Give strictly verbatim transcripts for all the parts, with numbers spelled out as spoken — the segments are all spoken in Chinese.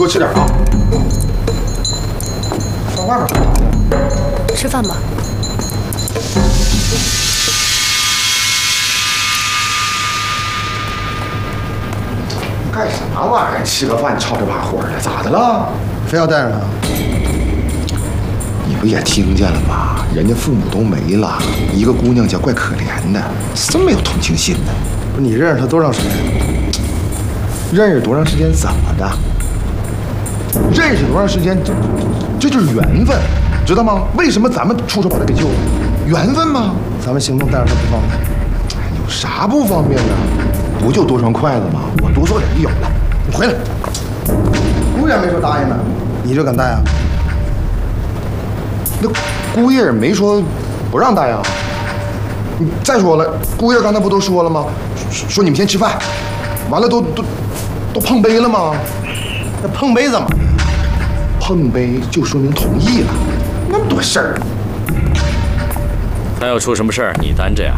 多吃点啊。上外面干啥去？ 吃饭吧。 干啥玩意儿？吃个饭吵这把火的，咋的了？ 非要带上他？ 你不也听见了吗？人家父母都没了，一个姑娘家怪可怜的，真没有同情心呢。 不是你认识他多长时间？ 认识多长时间怎么的？认识多长时间，这这就是缘分，知道吗？为什么咱们出手把他给救了？缘分吗？ 咱们行动带上他不方便。 有啥不方便的？不就多双筷子吗？我多做点就有了。你回来。 姑爷没说答应呢，你就敢带啊？ 那姑爷没说不让带啊。你再说了，姑爷刚才不都说了吗？说你们先吃饭，完了都都都碰杯了吗？ 那碰杯怎么？ 碰杯就说明同意了，那么多事儿。 他要出什么事儿，你担着呀？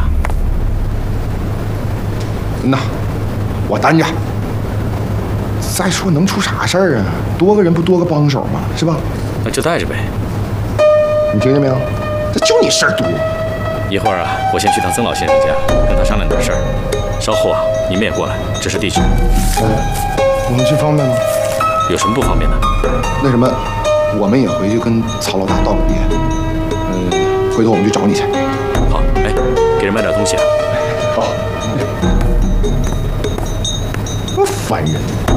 那我担着。再说能出啥事儿啊？多个人不多个帮手吗？是吧？ 那就带着呗。 你听见没有？这就你事儿多。 一会儿啊，我先去趟曾老先生家，跟他商量点事儿。稍后啊，你们也过来，这是地址。 我们去方便吗？ 有什么不方便的？ 那什么，我们也回去跟曹老大道个别。嗯，回头我们去找你去。 好，哎，给人买点东西啊。 好。多烦人。